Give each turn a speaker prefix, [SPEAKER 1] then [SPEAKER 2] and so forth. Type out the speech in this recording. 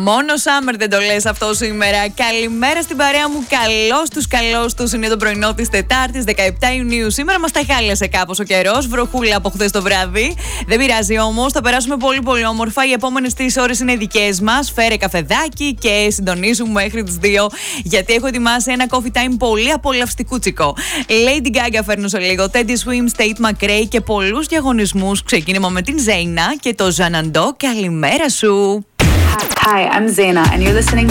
[SPEAKER 1] Μόνο Summer δεν το λες αυτό σήμερα. Καλημέρα στην παρέα μου. Καλώς τους. Είναι το πρωινό της Τετάρτης, 17 Ιουνίου. Σήμερα μας τα χάλιασε κάπως ο καιρός. Βροχούλα από χθες το βράδυ. Δεν πειράζει όμως. Θα περάσουμε πολύ πολύ όμορφα. Οι επόμενες 3 ώρες είναι δικές μας. Φέρε καφεδάκι και συντονίζουμε μέχρι τις 2. Γιατί έχω ετοιμάσει ένα coffee time πολύ απολαυστικούτσικο. Lady Gaga φέρνω σε λίγο. Teddy Swims, Tate McRae και πολλούς διαγωνισμούς. Ξεκίνημα με την Ζέινα και το Ζαναντό. Καλημέρα σου.
[SPEAKER 2] Hi, I'm Zaina and you're listening